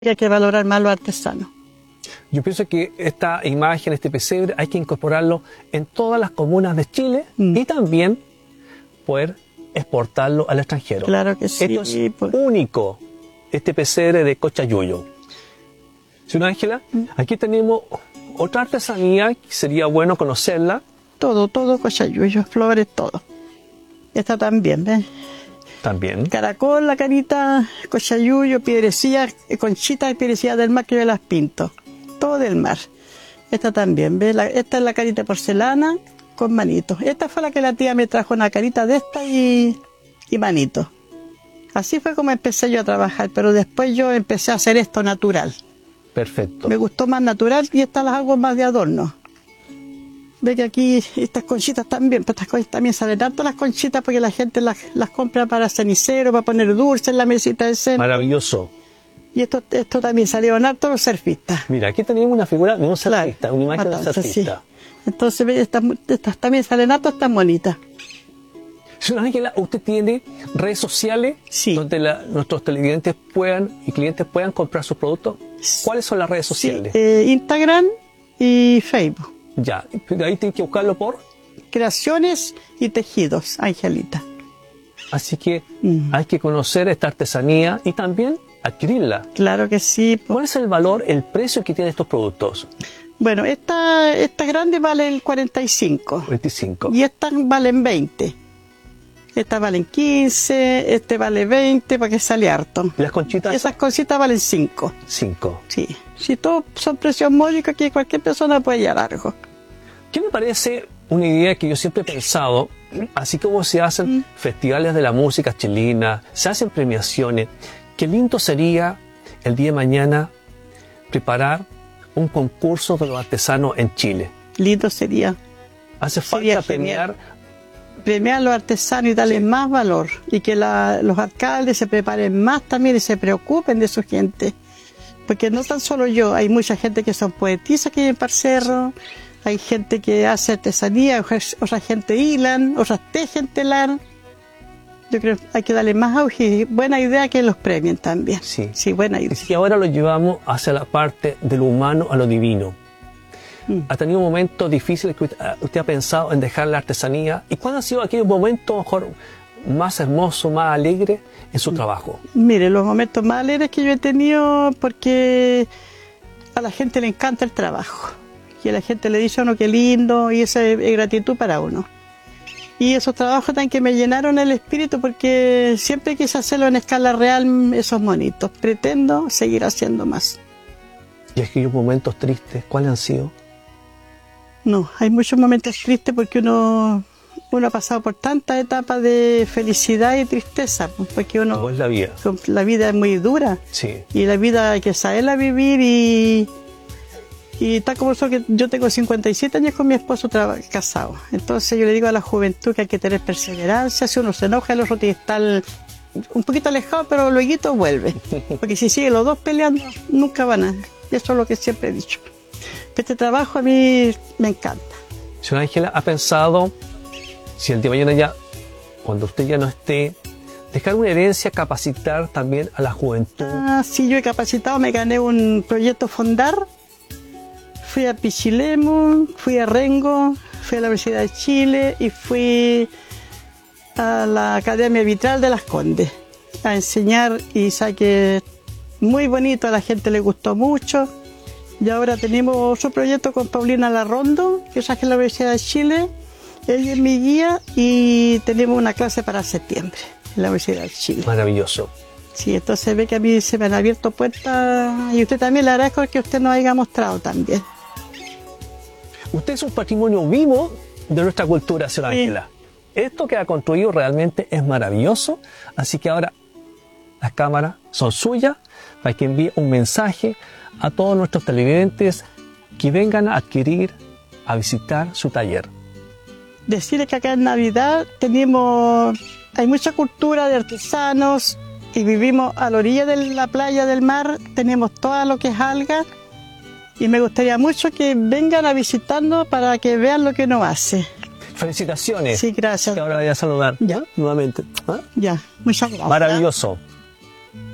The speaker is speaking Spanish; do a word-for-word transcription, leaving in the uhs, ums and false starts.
que hay que valorar más los artesanos. Yo pienso que esta imagen, este pesebre, hay que incorporarlo en todas las comunas de Chile mm. y también poder exportarlo al extranjero. Claro que sí. Esto es pues. único, este pesebre de Cochayuyo. Señora Ángela, mm. aquí tenemos otra artesanía que sería bueno conocerla. Todo, todo Cochayuyo, flores, todo. Esta también, ¿ves? También. Caracol, la carita, Cochayuyo, piedrecillas, conchitas y piedrecillas del mar que yo las pinto. Todo del mar. Esta también, ¿ves? La, esta es la carita de porcelana con manitos. Esta fue la que la tía me trajo, una carita de esta y, y manitos. Así fue como empecé yo a trabajar, pero después yo empecé a hacer esto natural. Perfecto. Me gustó más natural y estas las hago más de adorno. Ve que aquí estas conchitas también, pues estas conchitas también salen harto las conchitas porque la gente las, las compra para cenicero, para poner dulce en la mesita de cena. Maravilloso. Y esto, esto también salieron harto los surfistas. Mira, aquí tenemos una figura de un surfista, claro, una imagen de un surfista. Sí. Entonces, ve, estas, estas también salen harto, están bonitas. Señora Ángela, ¿usted tiene redes sociales sí. donde la, nuestros televidentes puedan y clientes puedan comprar sus productos? ¿Cuáles son las redes sociales? Sí, eh, Instagram y Facebook. Ya, ahí tienen que buscarlo por... Creaciones y Tejidos, Angelita. Así que mm. hay que conocer esta artesanía y también adquirirla. Claro que sí. ¿Cuál es el valor, el precio que tienen estos productos? Bueno, esta, esta grande vale el cuarenta y cinco. cuarenta y cinco. Y estas valen veinte. Estas valen quince, este vale veinte porque sale harto. ¿Y las conchitas? Esas cositas valen cinco. cinco. Sí. Si todos son precios módicos, que cualquier persona puede llevar algo. ¿Qué me parece una idea que yo siempre he pensado? Así como se hacen mm. festivales de la música chilena, se hacen premiaciones, qué lindo sería el día de mañana preparar un concurso de los artesanos en Chile. Lindo sería. Hace falta sería premiar... premiar a los artesanos y darles sí. más valor. Y que la, los alcaldes se preparen más también y se preocupen de su gente. Porque no tan solo yo, hay mucha gente que son poetisas que viven para el cerro, hay gente que hace artesanía, otra gente hilan, otras tejen telar. Yo creo que hay que darle más auge y buena idea que los premien también. Sí, sí buena idea. Y ahora lo llevamos hacia la parte de lo humano a lo divino. Mm. ¿Ha tenido un momento difícil que usted ha pensado en dejar la artesanía? ¿Y cuál ha sido aquel momento mejor más hermoso, más alegre en su trabajo? Mire, los momentos más alegres que yo he tenido porque a la gente le encanta el trabajo y a la gente le dice a uno qué lindo y esa es gratitud para uno. Y esos trabajos también que me llenaron el espíritu porque siempre quise hacerlo en escala real, esos monitos. Pretendo seguir haciendo más. ¿Y aquellos momentos tristes, cuáles han sido? No, hay muchos momentos tristes porque uno... Uno ha pasado por tantas etapas de felicidad y tristeza, porque uno... ¿Cómo es la vida? La vida es muy dura. Sí. Y la vida hay que saberla vivir y... Y tal como eso que yo tengo cincuenta y siete años con mi esposo casado. Entonces yo le digo a la juventud que hay que tener perseverancia. Si uno se enoja, el otro tiene que estar un poquito alejado, pero luego vuelve. Porque si siguen los dos peleando, nunca van a... Eso es lo que siempre he dicho. Este trabajo a mí me encanta. Señora Ángela, ¿ha pensado... si el día de mañana ya, cuando usted ya no esté, dejar una herencia, capacitar también a la juventud? Ah, sí, yo he capacitado, me gané un proyecto Fondar, fui a Pichilemu, fui a Rengo, fui a la Universidad de Chile y fui a la Academia Vitral de Las Condes a enseñar y saqué muy bonito, a la gente le gustó mucho. Y ahora tenemos otro proyecto con Paulina Larrondo, que saqué en la Universidad de Chile. Ella es mi guía y tenemos una clase para septiembre en la Universidad de Chile. Maravilloso. Sí, entonces ve que a mí se me han abierto puertas y usted también le agradezco que usted nos haya mostrado también. Usted es un patrimonio vivo de nuestra cultura, señora sí. Ángela. Esto que ha construido realmente es maravilloso, así que ahora las cámaras son suyas para que envíe un mensaje a todos nuestros televidentes que vengan a adquirir, a visitar su taller. Decirles que acá en Navidad tenemos, hay mucha cultura de artesanos y vivimos a la orilla de la playa del mar, tenemos todo lo que es alga y me gustaría mucho que vengan a visitarnos para que vean lo que uno hace. Felicitaciones. Sí, gracias. Ahora voy a saludar. Ya. Nuevamente. ¿Ah? Ya, muchas gracias. Maravilloso.